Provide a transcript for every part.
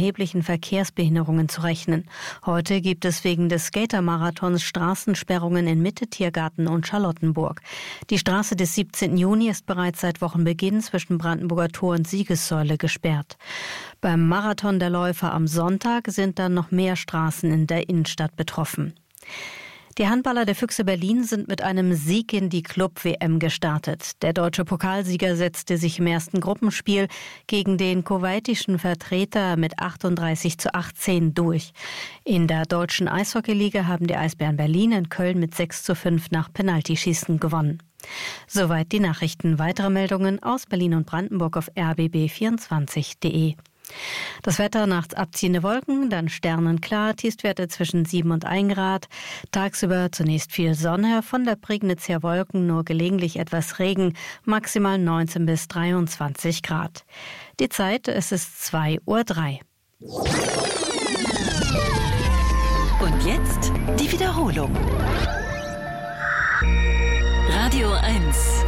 erheblichen Verkehrsbehinderungen zu rechnen. Heute gibt es wegen des Skatermarathons Straßensperrungen in Mitte, Tiergarten und Charlottenburg. Die Straße des 17. Juni ist bereits seit Wochenbeginn zwischen Brandenburger Tor und Siegessäule gesperrt. Beim Marathon der Läufer am Sonntag sind dann noch mehr Straßen in der Innenstadt betroffen. Die Handballer der Füchse Berlin sind mit einem Sieg in die Club-WM gestartet. Der deutsche Pokalsieger setzte sich im ersten Gruppenspiel gegen den kuwaitischen Vertreter mit 38:18 durch. In der deutschen Eishockeyliga haben die Eisbären Berlin in Köln mit 6:5 nach Penaltyschießen gewonnen. Soweit die Nachrichten. Weitere Meldungen aus Berlin und Brandenburg auf rbb24.de. Das Wetter: nachts abziehende Wolken, dann sternenklar, Tiefstwerte zwischen 7 und 1 Grad. Tagsüber zunächst viel Sonne, von der Prignitz her Wolken, nur gelegentlich etwas Regen, maximal 19 bis 23 Grad. Die Zeit, es ist 2:03 Uhr. Und jetzt die Wiederholung. Radio 1.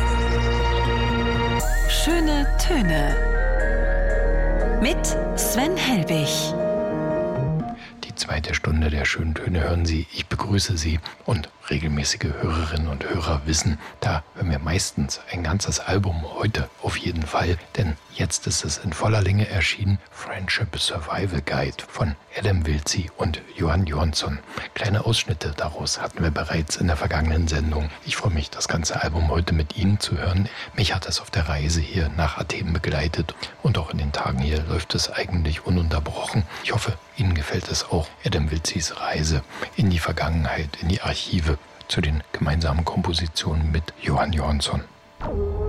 Schöne Töne. Mit Sven Helbig. Die zweite Stunde der schönen Töne hören Sie. Ich begrüße Sie, und regelmäßige Hörerinnen und Hörer wissen, da hören wir meistens ein ganzes Album, heute auf jeden Fall, denn jetzt ist es in voller Länge erschienen, Friendship Survival Guide von Adam Wiltzy und Johan Johansson. Kleine Ausschnitte daraus hatten wir bereits in der vergangenen Sendung. Ich freue mich, das ganze Album heute mit Ihnen zu hören. Mich hat es auf der Reise hier nach Athen begleitet, und auch in den Tagen hier läuft es eigentlich ununterbrochen. Ich hoffe, Ihnen gefällt es auch. Adam Wiltzys Reise in die Vergangenheit, in die Archive zu den gemeinsamen Kompositionen mit Johan Johansson.